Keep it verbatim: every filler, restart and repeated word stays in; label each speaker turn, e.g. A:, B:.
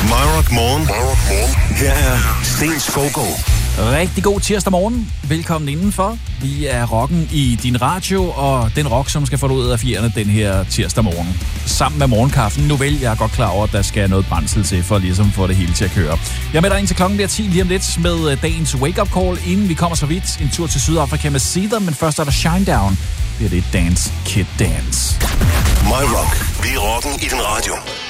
A: Myrock Morgen. Her er Sten Skovgaard.
B: Rigtig god tirsdag morgen. Velkommen indenfor. Vi er rocken i din radio, og den rock, som skal få dig ud af fjerne den her tirsdag morgen. Sammen med morgenkaffen. Nu vel, jeg er godt klar over, at der skal noget brændsel til, for ligesom at få det hele til at køre. Jeg er med dig ind til klokken bliver ti lige om lidt med dagens wake-up call, inden vi kommer så vidt. En tur til Sydafrika med Seether, men først er der Shinedown. Det er det Dance Kid Dance.
A: Myrock. Vi er rocken i din radio.